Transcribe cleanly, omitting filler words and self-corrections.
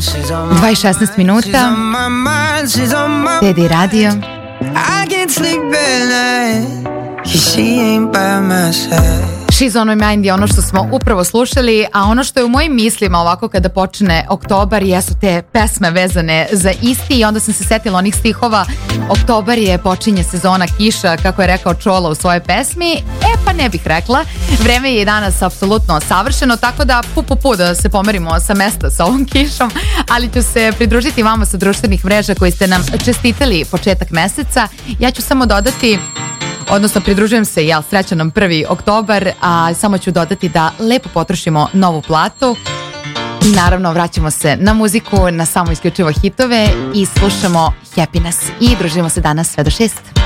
2:16 minuta. Teddy Radio. I can't sleep at night 'cause she ain't by my side. She's on my mind je ono što smo upravo slušali, a ono što je u mojim mislima ovako kada počne oktobar jesu te pesme vezane za isti i onda sam se setila onih stihova. Oktobar je, počinje sezona kiša, kako je rekao Čola u svojoj pesmi. Pa ne bih rekla. Vreme je i danas apsolutno savršeno, tako da da se pomerimo sa mesta sa ovom kišom, ali ću se pridružiti vama sa društvenih mreža koji ste nam čestitali početak meseca. Ja ću samo dodati, odnosno pridružujem se, srećan nam 1. oktobar, a samo ću dodati da lepo potrošimo novu platu. Naravno, vraćamo se na muziku, na samo isključivo hitove i slušamo Happiness i družimo se danas sve do 6.